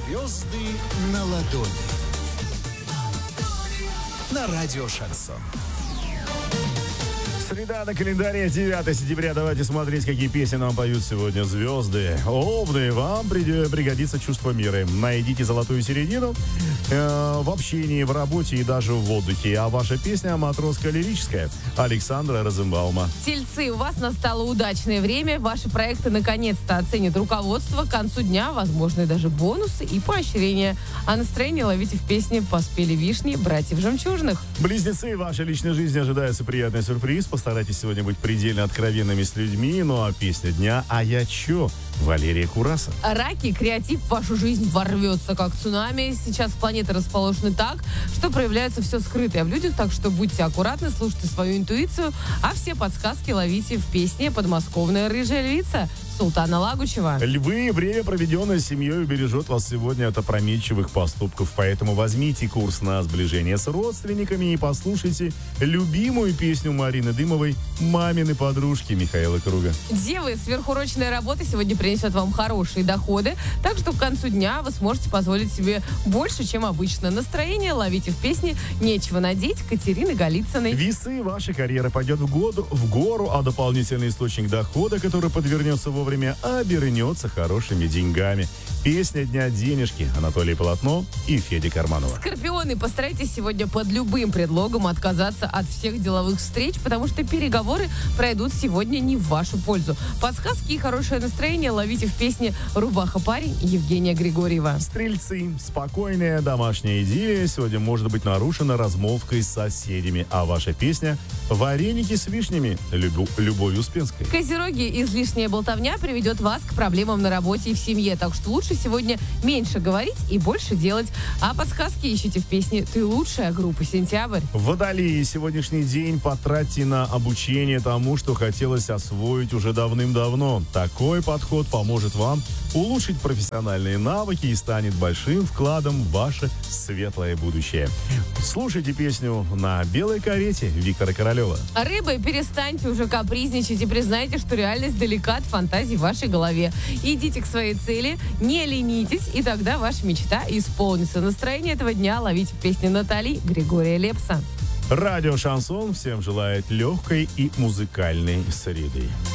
Звезды на ладони. На радио «Шансон». Среда на календаре, 9 сентября. Давайте смотреть, какие песни нам поют сегодня звезды. Овны, вам пригодится чувство меры. Найдите золотую середину в общении, в работе и даже в отдыхе. А ваша песня матросская лирическая Александра Розенбаума. Тельцы, у вас настало удачное время. Ваши проекты наконец-то оценит руководство. К концу дня возможны даже бонусы и поощрения. А настроение ловите в песне «Поспели вишни» братьев Жемчужных. Близнецы, в вашей личной жизни ожидается приятный сюрприз. Постарайтесь сегодня быть предельно откровенными с людьми. Ну а песня дня «А я чё?» Валерия Кураса. Раки, креатив в вашу жизнь ворвется как цунами. Сейчас планеты расположены так, что проявляется все скрытое в людях, так что будьте аккуратны, слушайте свою интуицию, а все подсказки ловите в песне «Подмосковная рыжая львица» Султана Лагучева. Львы, время, проведенное с семьей, убережет вас сегодня от опрометчивых поступков, поэтому возьмите курс на сближение с родственниками и послушайте любимую песню Марины Дымовой «Мамины подружки» Михаила Круга. Девы, сверхурочная работа сегодня принесет вам хорошие доходы, так что к концу дня вы сможете позволить себе больше, чем обычно. Настроение ловите в песне «Нечего надеть» Катерины Голицыной. Весы, ваша карьера пойдет в гору, а дополнительный источник дохода, который подвернется вовремя, обернется хорошими деньгами. Песня дня «Денежки» Анатолий Полотно и Федя Карманова. Скорпионы, постарайтесь сегодня под любым предлогом отказаться от всех деловых встреч, потому что переговоры пройдут сегодня не в вашу пользу. Подсказки и хорошее настроение ловите в песне «Рубаха-парень» Евгения Григорьева. Стрельцы, спокойная домашняя идиллия сегодня может быть нарушена размолвкой с соседями, а ваша песня «Вареники с вишнями» Любови Успенской. Козероги, излишняя болтовня приведет вас к проблемам на работе и в семье, так что лучше сегодня меньше говорить и больше делать. А подсказки ищите в песне «Ты лучшая» группы «Сентябрь». Водолеи, сегодняшний день потратьте на обучение тому, что хотелось освоить уже давным-давно. Такой подход поможет вам улучшить профессиональные навыки и станет большим вкладом в ваше светлое будущее. Слушайте песню «На белой карете» Виктора Королева. Рыбы, перестаньте уже капризничать и признайте, что реальность далека от фантазий в вашей голове. Идите к своей цели, не ленитесь, и тогда ваша мечта исполнится. Настроение этого дня ловите в песне Натали Григория Лепса. Радио «Шансон» всем желает легкой и музыкальной среды.